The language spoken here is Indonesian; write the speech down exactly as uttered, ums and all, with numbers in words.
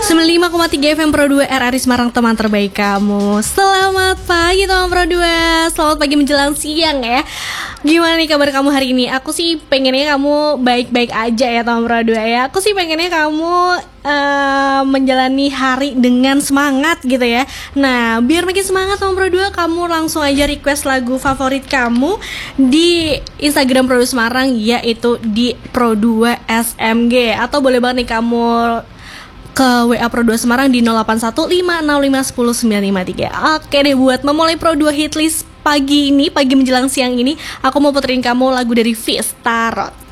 sembilan puluh lima koma tiga F M Pro dua R R I Semarang, teman terbaik kamu. Selamat pagi teman Pro dua. Selamat pagi menjelang siang ya. Gimana nih kabar kamu hari ini? Aku sih pengennya kamu baik-baik aja ya teman Pro dua ya. Aku sih pengennya kamu uh, menjalani hari dengan semangat gitu ya. Nah, biar makin semangat teman Pro dua, kamu langsung aja request lagu favorit kamu di Instagram Pro dua Semarang, yaitu di Pro dua S M G. Atau boleh banget nih kamu ke W A Pro dua Semarang di nol delapan satu lima enam lima satu nol sembilan lima tiga. Oke deh, buat memulai Pro dua Hitlist pagi ini, pagi menjelang siang ini, aku mau puterin kamu lagu dari Vistarot.